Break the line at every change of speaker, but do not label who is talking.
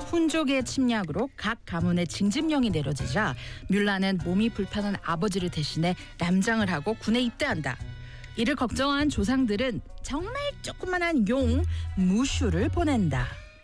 훈족의 침략으로 각 가문에 징집령이 내려지자 뮬라는 몸이 불편한 아버지를 대신해 남장을 하고 군에 입대한다. 이를 걱정한 조상들은 정말 조그만한 용 무슈를 보낸다.